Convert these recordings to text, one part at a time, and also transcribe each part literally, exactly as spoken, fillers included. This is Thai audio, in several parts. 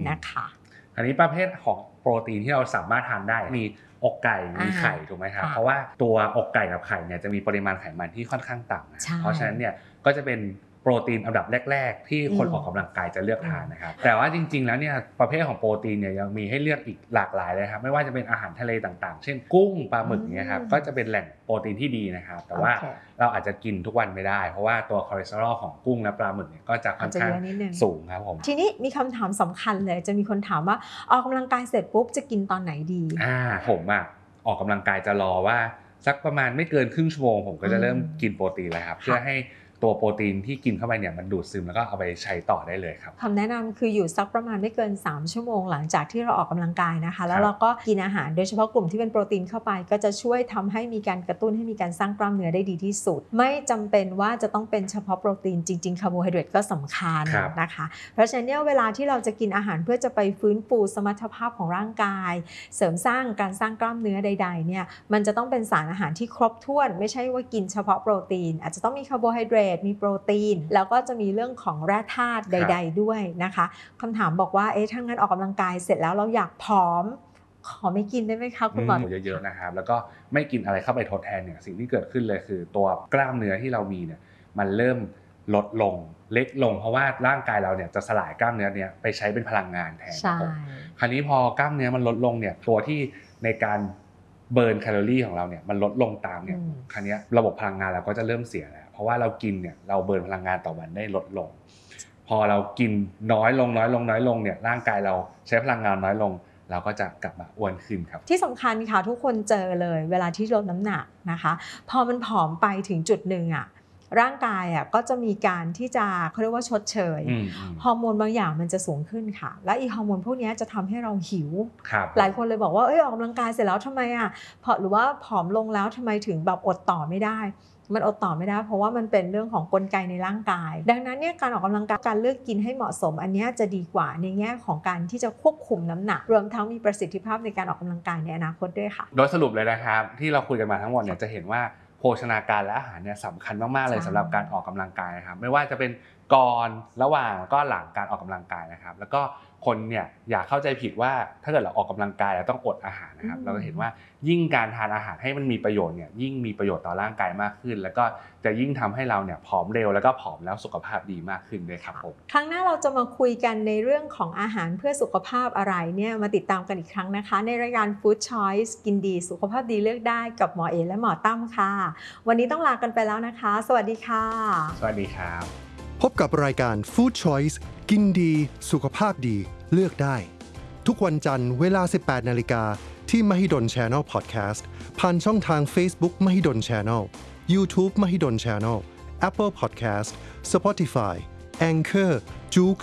นะคะอันนี้ประเภทของโปรตีนที่เราสามารถทานได้มีอกไก่มีไข่ถูกไหมครับเพราะว่าตัวอกไก่กับไข่เนี่ยจะมีปริมาณไขมันที่ค่อนข้างต่ำนะเพราะฉะนั้นเนี่ยก็จะเป็นโปรตีนอันดับแรกๆที่คนออกกำลังกายจะเลือกทานนะครับแต่ว่าจริงๆแล้วเนี่ยประเภทของโปรตีนเนี่ยยังมีให้เลือกอีกหลากหลายเลยครับไม่ว่าจะเป็นอาหารทะเลต่างๆเช่นกุ้งปลาหมึกเนี่ยครับก็จะเป็นแหล่งโปรตีนที่ดีนะครับแต่ว่าเราอาจจะกินทุกวันไม่ได้เพราะว่าตัวคอเลสเตอรอลของกุ้งและปลาหมึกเนี่ยก็จะค่อนข้างสูงครับผมทีนี้มีคำถามสำคัญเลยจะมีคนถามว่าออกกำลังกายเสร็จปุ๊บจะกินตอนไหนดีอ่าผมอ่ะออกกำลังกายจะรอว่าสักประมาณไม่เกินครึ่งชั่วโมงผมก็จะเริ่มกินโปรตีนแล้วครับเพื่อให้ตัวโปรตีนที่กินเข้าไปเนี่ยมันดูดซึมแล้วก็เอาไปใช้ต่อได้เลยครับคำแนะนำคืออยู่สักประมาณไม่เกินสามชั่วโมงหลังจากที่เราออกกำลังกายนะคะแล้วเราก็กินอาหารโดยเฉพาะกลุ่มที่เป็นโปรตีนเข้าไปก็จะช่วยทำให้มีการกระตุ้นให้มีการสร้างกล้ามเนื้อได้ดีที่สุดไม่จำเป็นว่าจะต้องเป็นเฉพาะโปรตีนจริงๆคาร์โบไฮเดรตก็สำคัญนะคะเพราะฉะนั้นเนี่ยเวลาที่เราจะกินอาหารเพื่อจะไปฟื้นฟูสมรรถภาพของร่างกายเสริมสร้างการสร้างกล้ามเนื้อใดๆเนี่ยมันจะต้องเป็นสารอาหารที่ครบถ้วนไม่ใช่ว่ากินเฉพาะโปรตีนอาจจะต้องมีคาร์โบไฮเดรตมีโปรตีนแล้วก็จะมีเรื่องของแร่ธาตุใดๆด้วยนะคะคำถามบอกว่าเอ๊ะถ้างั้นออกกำลังกายเสร็จแล้วเราอยากผอมขอไม่กินได้ไหมคะคุณหมอเยอะๆนะครับแล้วก็ไม่กินอะไรเข้าไปทดแทนเนี่ยสิ่งที่เกิดขึ้นเลยคือตัวกล้ามเนื้อที่เรามีเนี่ยมันเริ่มลดลงเล็กลงเพราะว่าร่างกายเราเนี่ยจะสลายกล้ามเนื้อเนี่ยไปใช้เป็นพลังงานแทนครับคราวนี้พอกล้ามเนื้อมันลดลงเนี่ยตัวที่ในการเบิร์นแคลอรี่ของเราเนี่ยมันลดลงตามเนี่ยคราวนี้ระบบพลังงานเราก็จะเริ่มเสียแล้วเพราะว่าเรากินเนี่ยเราเบิร์นพลังงานต่อวันได้ลดลงพอเรากินน้อยลงน้อยลงน้อยลงเนี่ยร่างกายเราใช้พลังงานน้อยลงเราก็จะกลับมาอ้วนขึ้นครับที่สำคัญค่ะทุกคนเจอเลยเวลาที่ลดน้ำหนักนะคะพอมันผอมไปถึงจุดหนึ่งอ่ะร่างกายอ่ะก็จะมีการที่จะเขาเรียกว่าชดเชยฮอร์โมนบางอย่างมันจะสูงขึ้นค่ะและอีฮอร์โมนพวกนี้จะทำให้เราหิวหลายคนเลยบอกว่าเอ้ยออกกำลังกายเสร็จแล้วทำไมอ่ะพอหรือว่าผอมลงแล้วทำไมถึงแบบอดต่อไม่ได้มันอดต่อไม่ได้เพราะว่ามันเป็นเรื่องของกลไกในร่างกายดังนั้นเนี่ยการออกกำลังกายการเลือกกินให้เหมาะสมอันนี้จะดีกว่าในแง่ของการที่จะควบคุมน้ำหนักรวมทั้งมีประสิทธิภาพในการออกกำลังกายในอนาคตด้วยค่ะโดยสรุปเลยนะครับที่เราคุยกันมาทั้งหมดเนี่ยจะเห็นว่าโภชนาการและอาหารเนี่ยสำคัญมากๆเลยสำหรับการออกกำลังกายนะครับไม่ว่าจะเป็นก่อนระหว่างแล้วก็หลังการออกกำลังกายนะครับแล้วก็คนเนี่ยอย่าเข้าใจผิดว่าถ้าเกิดเราออกกำลังกายเราต้องอดอาหารนะครับเราก็เห็นว่ายิ่งการทานอาหารให้มันมีประโยชน์เนี่ยยิ่งมีประโยชน์ต่อร่างกายมากขึ้นแล้วก็จะยิ่งทำให้เราเนี่ยผอมเร็วแล้วก็ผอมแล้วสุขภาพดีมากขึ้นด้วยครับผมครั้งหน้าเราจะมาคุยกันในเรื่องของอาหารเพื่อสุขภาพอะไรเนี่ยมาติดตามกันอีกครั้งนะคะในรายการ Food Choice กินดีสุขภาพดีเลือกได้กับหมอเอและหมอตั้มค่ะวันนี้ต้องลากันไปแล้วนะคะสวัสดีค่ะสวัสดีครับพบกับรายการ Food Choice กินดีสุขภาพดีเลือกได้ทุกวันจันทร์เวลา สิบแปดนาฬิกา นที่ Mahidol Channel Podcast ผ่านช่องทาง Facebook Mahidol Channel YouTube Mahidol Channel Apple Podcast Spotify Anchor Joox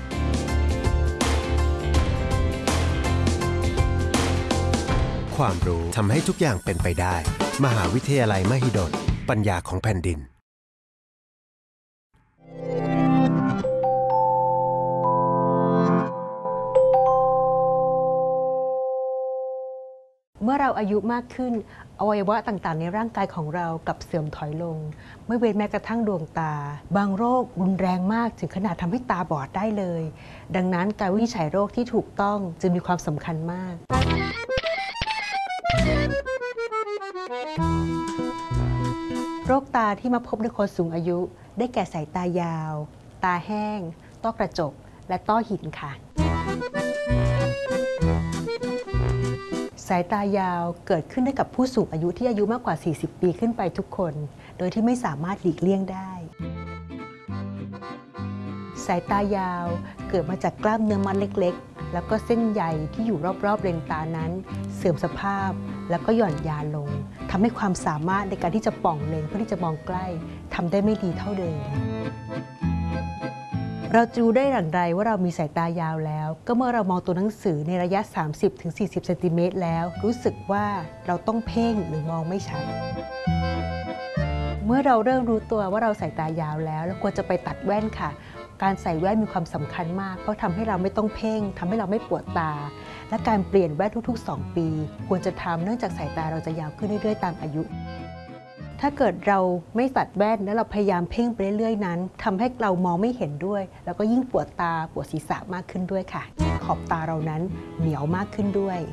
ความรู้ทำให้ทุกอย่างเป็นไปได้มหาวิทยาลัยมหิดลปัญญาของแผ่นดินเมื่อเราอายุมากขึ้นอวัยวะต่างๆในร่างกายของเรากับเสื่อมถอยลงไม่เว้นแม้กระทั่งดวงตาบางโรครุนแรงมากถึงขนาดทำให้ตาบอดได้เลยดังนั้นการวินิจฉัยโรคที่ถูกต้องจึงมีความสำคัญมากโรคตาที่มาพบในคนสูงอายุได้แก่สายตายาวตาแห้งต้อกระจกและต้อหินค่ะสายตายาวเกิดขึ้นได้กับผู้สูงอายุที่อายุมากกว่าสี่สิบปีขึ้นไปทุกคนโดยที่ไม่สามารถหลีกเลี่ยงได้สายตายาวเกิดมาจากกล้ามเนื้อมัดเล็กๆแล้วก็เส้นใยที่อยู่รอบๆเลนตานั้นเสื่อมสภาพแล้วก็หย่อนยานลงทำให้ความสามารถในการที่จะป่องเลนเพื่อที่จะมองใกล้ทำได้ไม่ดีเท่าเดิมเราจะรู้ได้อย่างไรว่าเรามีสายตายาวแล้วก็เมื่อเรามองตัวหนังสือในระยะ สามสิบถึงสี่สิบ เซนติเมตรแล้วรู้สึกว่าเราต้องเพ่งหรือมองไม่ชัดเมื่อเราเริ่มรู้ตัวว่าเราสายตายาวแล้วเราควรจะไปตัดแว่นค่ะการใส่แว่นมีความสำคัญมากเพราะทำให้เราไม่ต้องเพ่งทำให้เราไม่ปวดตาและการเปลี่ยนแว่นทุกๆสองปีควรจะทำเนื่องจากสายตาเราจะยาวขึ้นเรื่อยๆตามอายุทถ้าเกิดเราไม่ตัดแว่นแล้วเราพยายามเพ่งไปเรื่อยๆนั้นทำให้เรามองไม่เห็นด้วยแล้วก็ยิ่งปวดตาปวดศีรษะมากขึ้นด้วยค่ะขอบตาเรานั้นเหนียวมากขึ้นด้วย